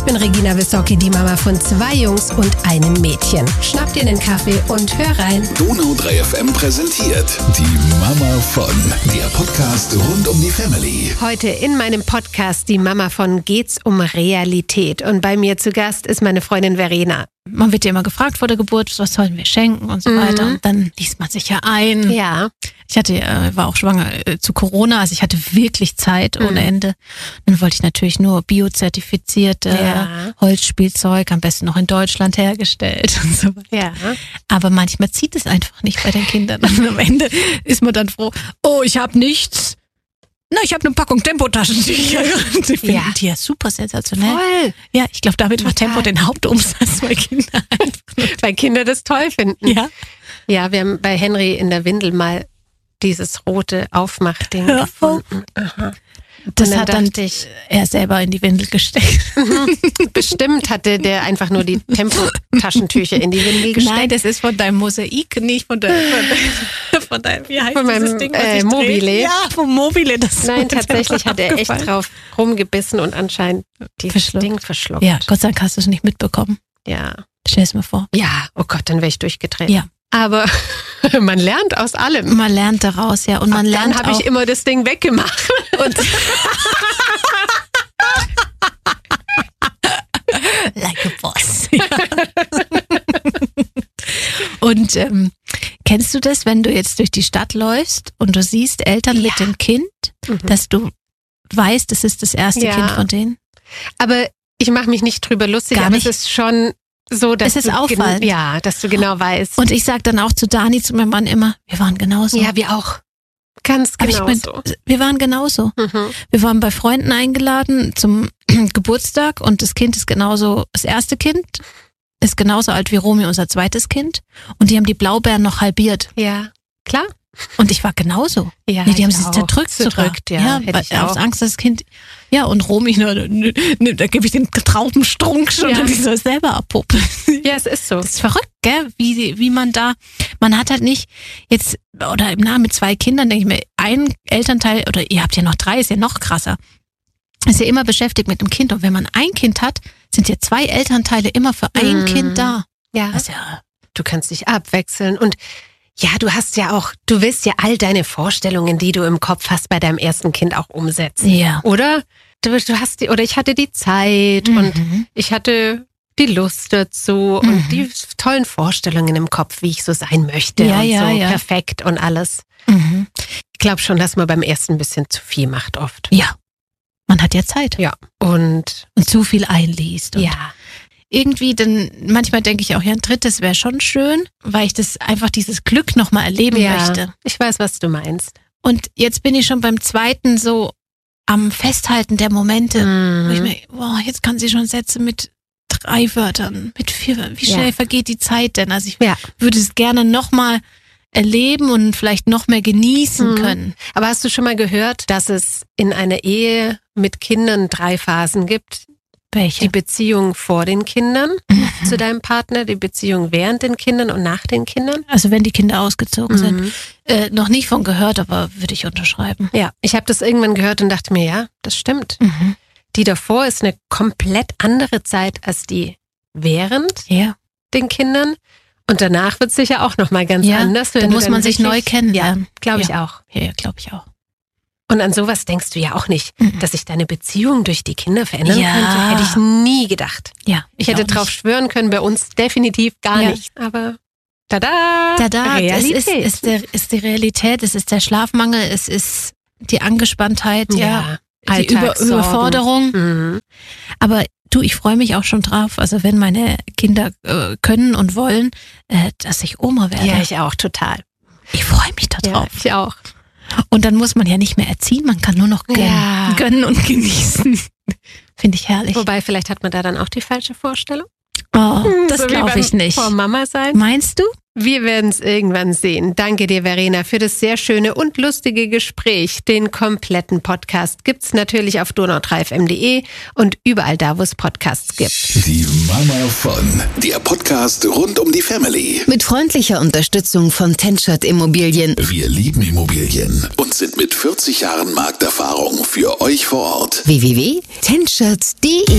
Ich bin Regina Wissocki, die Mama von 2 Jungs und einem Mädchen. Schnapp dir einen Kaffee und hör rein. Donau 3 FM präsentiert die Mama von, der Podcast rund um die Family. Heute in meinem Podcast Die Mama von geht's um Realität. Und bei mir zu Gast ist meine Freundin Verena. Man wird ja immer gefragt vor der Geburt, was sollen wir schenken und so weiter. Und dann liest man sich ja ein. Ja. Ich war auch schwanger zu Corona, also ich hatte wirklich Zeit ohne Ende. Dann wollte ich natürlich nur biozertifizierte Holzspielzeug, am besten noch in Deutschland hergestellt und so weiter. Ja. Aber manchmal zieht es einfach nicht bei den Kindern. Und am Ende ist man dann froh, oh, ich habe nichts. Na, ich habe eine Packung Tempotaschentücher. Sie finden die ja super sensationell. Voll. Ja, ich glaube, damit macht Tempo den Hauptumsatz bei Kindern. Weil Kinder das toll finden. Ja. Ja, wir haben bei Henry in der Windel mal dieses rote Aufmachding gefunden. Aha. Das hat dann er selber in die Windel gesteckt. Bestimmt hatte der einfach nur die Tempotaschentücher in die Windel gesteckt. Nein, das ist von deinem Mosaik, nicht von deinem, wie heißt von meinem Ding, was Mobile. Ja, vom Mobile. Nein, tatsächlich hat er echt drauf rumgebissen und anscheinend dieses Ding verschluckt. Ja, Gott sei Dank hast du es nicht mitbekommen. Ja. Stell es mir vor. Ja, oh Gott, dann wäre ich durchgedreht. Ja. Aber man lernt aus allem. Man lernt daraus, ja. Und man lernt dann habe ich immer das Ding weggemacht. Und like a boss. Ja. Und kennst du das, wenn du jetzt durch die Stadt läufst und du siehst Eltern mit dem Kind, dass du weißt, das ist das erste Kind von denen? Aber ich mache mich nicht drüber lustig, Gar aber nicht. es ist schon so, dass es ist auffallend. dass du genau weißt. Und ich sag dann auch zu Dani, zu meinem Mann immer, wir waren genauso. Ja, wir auch. Ganz genau so. Wir waren genauso. Wir waren bei Freunden eingeladen zum Geburtstag und das Kind ist genauso, das erste Kind ist genauso alt wie Romy, unser zweites Kind. Und die haben die Blaubeeren noch halbiert. Ja, klar. Und ich war genauso. Ja, die haben sich zerdrückt. Ja, aus Angst, dass das Kind, ja, und Romy, da gebe ich den Traubenstrunk schon, und die soll selber abpuppen. Ja, es ist so. Das ist verrückt, gell? Wie man hat halt nicht jetzt, oder im Namen mit 2 Kindern, denke ich mir, ein Elternteil, oder ihr habt ja noch 3, ist ja noch krasser, ist ja immer beschäftigt mit dem Kind. Und wenn man ein Kind hat, sind ja 2 Elternteile immer für ein Kind da. Ja. Du kannst dich abwechseln und ja, du willst ja all deine Vorstellungen, die du im Kopf hast, bei deinem ersten Kind auch umsetzen. Ja. Oder? Ich hatte die Zeit und ich hatte die Lust dazu und die tollen Vorstellungen im Kopf, wie ich so sein möchte. Perfekt und alles. Ich glaube schon, dass man beim ersten ein bisschen zu viel macht oft. Ja. Man hat ja Zeit. Ja. Und zu viel einliest. Und ja. Irgendwie, denn manchmal denke ich auch, ja, ein drittes wäre schon schön, weil ich das einfach dieses Glück nochmal erleben möchte. Ich weiß, was du meinst. Und jetzt bin ich schon beim zweiten so am Festhalten der Momente, wo ich mir, jetzt kann sie schon Sätze mit 3 Wörtern, mit 4 Wörtern. Wie schnell vergeht die Zeit denn? Also ich würde es gerne nochmal erleben und vielleicht noch mehr genießen können. Aber hast du schon mal gehört, dass es in einer Ehe mit Kindern 3 Phasen gibt? Welche? Die Beziehung vor den Kindern zu deinem Partner, die Beziehung während den Kindern und nach den Kindern? Also wenn die Kinder ausgezogen sind. Noch nicht von gehört, aber würde ich unterschreiben. Ja, ich habe das irgendwann gehört und dachte mir, ja, das stimmt. Die davor ist eine komplett andere Zeit als die während den Kindern. Und danach wird es sicher auch nochmal ganz anders. Dann muss man sich neu kennenlernen. Ja, glaube ich auch. Ja, glaube ich auch. Und an sowas denkst du ja auch nicht, dass sich deine Beziehung durch die Kinder verändern könnte. Hätte ich nie gedacht. Ja, ich hätte drauf schwören können, bei uns definitiv gar nicht. Aber tada! Realität. Es ist die Realität, es ist der Schlafmangel, es ist die Angespanntheit, die Überforderung. Aber du, ich freue mich auch schon drauf, also wenn meine Kinder können und wollen, dass ich Oma werde. Ja, ich auch, total. Ich freue mich darauf. Ja, ich auch. Und dann muss man ja nicht mehr erziehen, man kann nur noch gönnen und genießen. Finde ich herrlich. Wobei, vielleicht hat man da dann auch die falsche Vorstellung. Oh, das glaube ich nicht. Vor Mama sein. Meinst du? Wir werden es irgendwann sehen. Danke dir, Verena, für das sehr schöne und lustige Gespräch. Den kompletten Podcast gibt's natürlich auf donau3fm.de und überall da, wo es Podcasts gibt. Die Mama von, der Podcast rund um die Family. Mit freundlicher Unterstützung von Tenschert Immobilien. Wir lieben Immobilien und sind mit 40 Jahren Markterfahrung für euch vor Ort. www.tenschert.de